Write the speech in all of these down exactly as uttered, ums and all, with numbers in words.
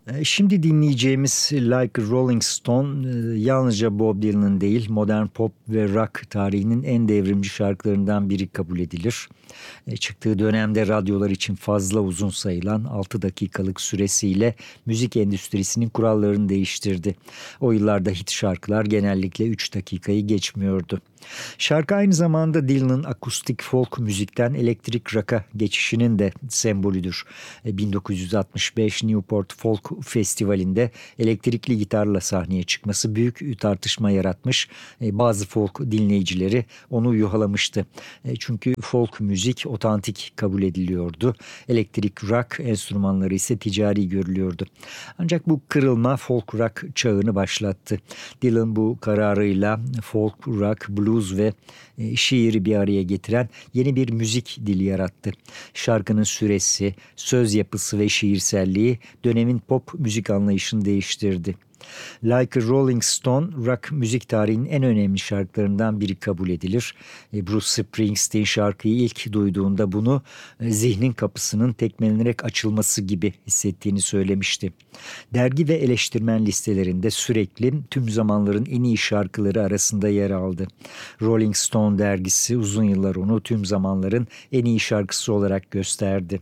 E, Şimdi dinleyeceğimiz Like a Rolling Stone e, yalnızca Bob Dylan'ın değil, modern pop ve rock tarihinin en devrimci şarkılarından biri kabul edilir. E, Çıktığı dönemde radyolar için fazla uzun sayılan altı dakikalık süresiyle müzik endüstrisinin kurallarını değiştirdi. O yıllarda hit şarkılar genellikle üç dakikayı geçmiyordu. Şarkı aynı zamanda Dylan'ın akustik folk müzikten elektrik rock'a geçişinin de sembolüdür. E, bin dokuz yüz altmış beş Newport Folk Festivali'nde elektrikli gitarla sahneye çıkması büyük tartışma yaratmış. E, Bazı folk dinleyicileri onu yuhalamıştı. E, Çünkü folk müzik otantik kabul ediliyordu. Elektrik rock enstrümanları ise ticari görülüyordu. Ancak bu kırılma folk rock çağını başlattı. Dylan bu kararıyla folk rock, blues ve e, şiiri bir araya getiren yeni bir müzik dili yarattı. Şarkının süresi, söz yapısı ve şiirselliği dönemin pop müzik anlayışını değiştirdi. Like a Rolling Stone, rock müzik tarihinin en önemli şarkılarından biri kabul edilir. E, Bruce Springsteen şarkıyı ilk duyduğunda bunu e, zihnin kapısının tekmelenerek açılması gibi hissettiğini söylemişti. Dergi ve eleştirmen listelerinde sürekli tüm zamanların en iyi şarkıları arasında yer aldı. Rolling Stone dergisi uzun yıllar onu tüm zamanların en iyi şarkısı olarak gösterdi.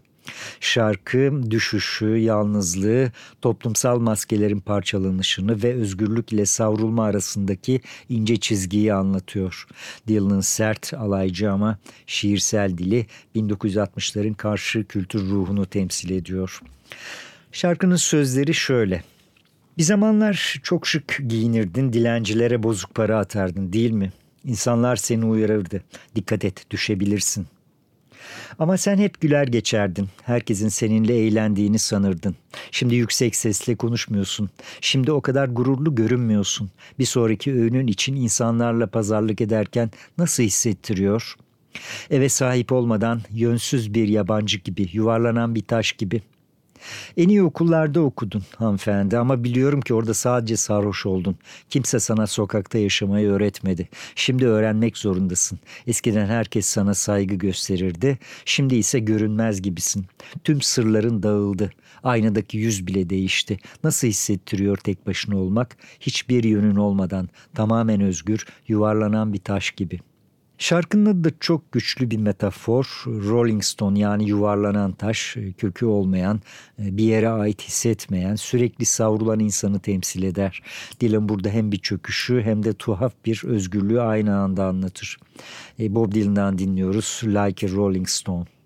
Şarkı düşüşü, yalnızlığı, toplumsal maskelerin parçalanışını ve özgürlük ile savrulma arasındaki ince çizgiyi anlatıyor. Dylan'ın sert, alaycı ama şiirsel dili bin dokuz yüz altmışların karşı kültür ruhunu temsil ediyor. Şarkının sözleri şöyle: Bir zamanlar çok şık giyinirdin, dilencilere bozuk para atardın, değil mi? İnsanlar seni uyarırdı. Dikkat et, düşebilirsin. Ama sen hep güler geçerdin. Herkesin seninle eğlendiğini sanırdın. Şimdi yüksek sesle konuşmuyorsun. Şimdi o kadar gururlu görünmüyorsun. Bir sonraki öğünün için insanlarla pazarlık ederken nasıl hissettiriyor? Eve sahip olmadan yönsüz bir yabancı gibi, yuvarlanan bir taş gibi. En iyi okullarda okudun hanımefendi ama biliyorum ki orada sadece sarhoş oldun. Kimse sana sokakta yaşamayı öğretmedi. Şimdi öğrenmek zorundasın. Eskiden herkes sana saygı gösterirdi. Şimdi ise görünmez gibisin. Tüm sırların dağıldı. Aynadaki yüz bile değişti. Nasıl hissettiriyor tek başına olmak? Hiçbir yönün olmadan, tamamen özgür, yuvarlanan bir taş gibi. Şarkının adı da çok güçlü bir metafor. Rolling Stone, yani yuvarlanan taş, kökü olmayan, bir yere ait hissetmeyen, sürekli savrulan insanı temsil eder. Dylan burada hem bir çöküşü hem de tuhaf bir özgürlüğü aynı anda anlatır. Bob Dylan'dan dinliyoruz Like a Rolling Stone.